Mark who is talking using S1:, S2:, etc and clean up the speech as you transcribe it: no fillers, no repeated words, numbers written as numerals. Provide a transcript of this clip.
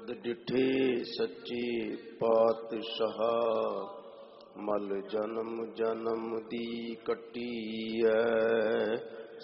S1: ਡਿਠੇ ਸੱਚੇ ਪਾਤਸ਼ਾਹ, ਮਲ ਜਨਮ ਜਨਮ ਦੀ ਕੱਟੀ ਐ।